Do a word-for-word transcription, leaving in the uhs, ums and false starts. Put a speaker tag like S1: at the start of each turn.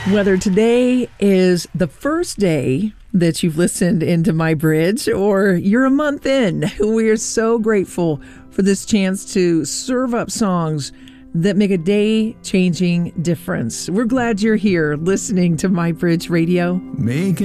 S1: Whether today is the first day that you've listened into My Bridge or you're a month in, we are so grateful for this chance to serve up songs that make a day-changing difference. We're glad you're here listening to My Bridge Radio.
S2: Make